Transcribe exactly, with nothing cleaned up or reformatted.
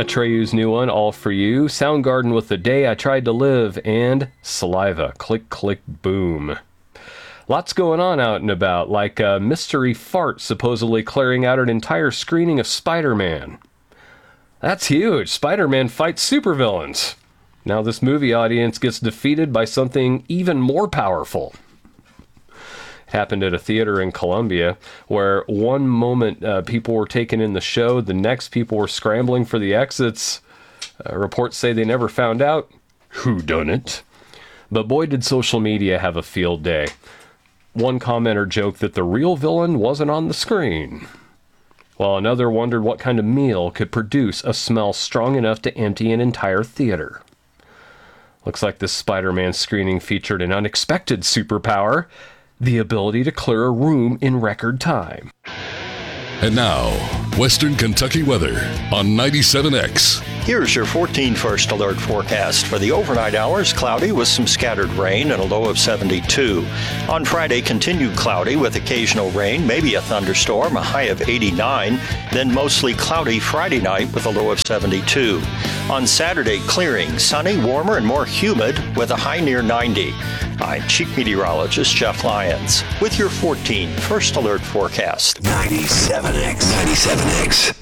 Atreyu's new one, All For You, Soundgarden with The Day I Tried to Live, and Saliva, Click Click Boom. Lots going on out and about, like a mystery fart supposedly clearing out an entire screening of Spider-Man. That's huge. Spider-Man fights supervillains. Now this movie audience gets defeated by something even more powerful. It happened at a theater in Colombia, where one moment uh, people were taken in the show, the next people were scrambling for the exits. Uh, reports say they never found out who done it. But boy, did social media have a field day. One commenter joked that the real villain wasn't on the screen, while another wondered what kind of meal could produce a smell strong enough to empty an entire theater. Looks like this Spider-Man screening featured an unexpected superpower, the ability to clear a room in record time. And now, Western Kentucky weather on ninety-seven X. Here's your fourteen First Alert forecast. For the overnight hours, cloudy with some scattered rain and a low of seventy-two. On Friday, continued cloudy with occasional rain, maybe a thunderstorm, a high of eighty-nine. Then mostly cloudy Friday night with a low of seventy-two. On Saturday, clearing, sunny, warmer, and more humid with a high near ninety. I'm Chief Meteorologist Jeff Lyons with your fourteen First Alert forecast. ninety-seven X. ninety-seven X.